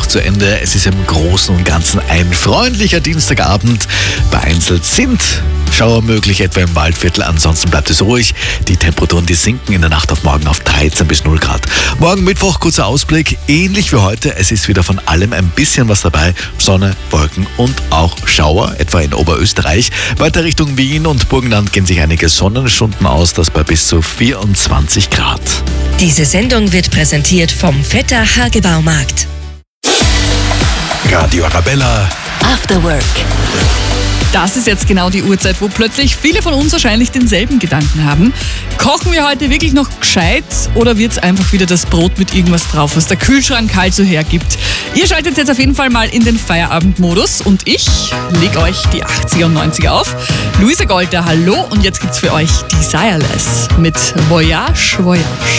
Mittwoch zu Ende. Es ist im Großen und Ganzen ein freundlicher Dienstagabend. Vereinzelt sind Schauer möglich, etwa im Waldviertel. Ansonsten bleibt es ruhig. Die Temperaturen, die sinken in der Nacht auf morgen auf 13 bis 0 Grad. Morgen Mittwoch, kurzer Ausblick. Ähnlich wie heute. Es ist wieder von allem ein bisschen was dabei. Sonne, Wolken und auch Schauer, etwa in Oberösterreich. Weiter Richtung Wien und Burgenland gehen sich einige Sonnenstunden aus. Das bei bis zu 24 Grad. Diese Sendung wird präsentiert vom Vetter Hagebaumarkt. Radio Arabella. After Work. Das ist jetzt genau die Uhrzeit, wo plötzlich viele von uns wahrscheinlich denselben Gedanken haben. Kochen wir heute wirklich noch gescheit oder wird es einfach wieder das Brot mit irgendwas drauf, was der Kühlschrank halt so hergibt? Ihr schaltet jetzt auf jeden Fall mal in den Feierabendmodus und ich lege euch die 80er und 90er auf. Luisa Golter, hallo, und jetzt gibt's für euch Desireless mit Voyage, Voyage.